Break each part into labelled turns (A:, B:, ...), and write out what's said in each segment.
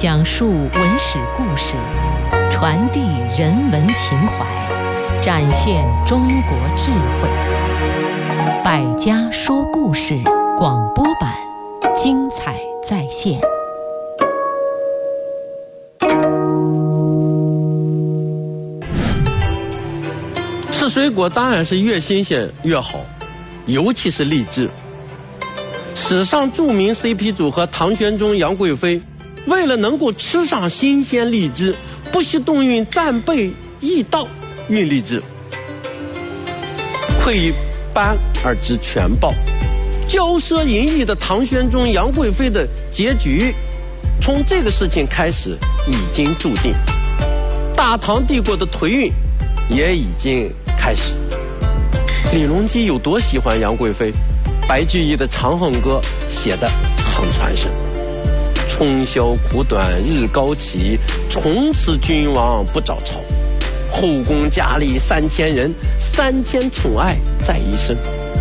A: 讲述文史故事，传递人文情怀，展现中国智慧。百家说故事广播版，精彩再现。
B: 吃水果当然是越新鲜越好，尤其是荔枝。史上著名 CP 组合唐玄宗、杨贵妃，为了能够吃上新鲜荔枝，不惜动用战备驿道运荔枝。窥一斑而知全豹，骄奢淫逸的唐玄宗、杨贵妃的结局，从这个事情开始已经注定。大唐帝国的颓运也已经开始。李隆基有多喜欢杨贵妃？白居易的《长恨歌》写得很传神：春宵苦短日高起，从此君王不早朝。后宫佳丽3000人，3000宠爱在一身。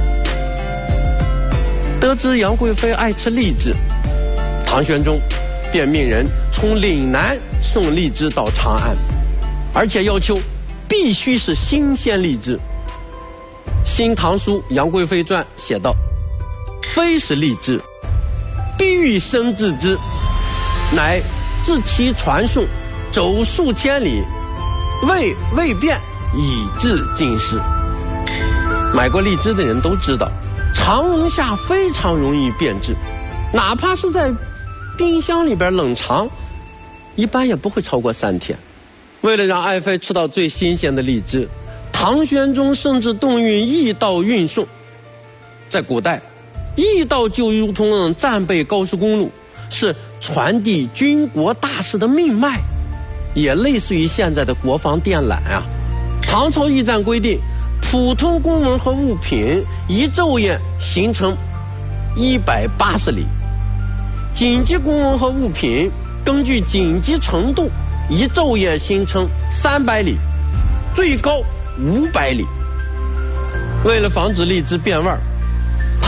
B: 得知杨贵妃爱吃荔枝，唐玄宗便命人从岭南送荔枝到长安，而且要求必须是新鲜荔枝。《新唐书·杨贵妃传》写道：非是荔枝，必欲生制之，乃自其传送，走数千里，未变，以至今时。买过荔枝的人都知道，常温下非常容易变质，哪怕是在冰箱里边冷藏，一般也不会超过3天。为了让爱妃吃到最新鲜的荔枝，唐玄宗甚至动用驿道运送。在古代，驿道就如同战备高速公路，是传递军国大事的命脉，也类似于现在的国防电缆啊。唐朝驿站规定，普通公文和物品一昼夜行程180里，紧急公文和物品根据紧急程度一昼夜行程300里，最高500里。为了防止荔枝变味儿，